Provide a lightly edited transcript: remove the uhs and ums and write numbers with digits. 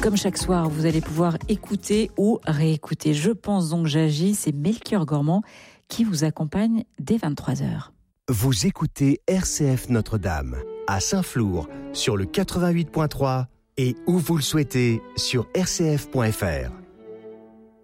Comme chaque soir, vous allez pouvoir écouter ou réécouter Je pense donc j'agis, c'est Melchior Gormand qui vous accompagne dès 23h. Vous écoutez RCF Notre-Dame à Saint-Flour sur le 88.3 et où vous le souhaitez sur rcf.fr.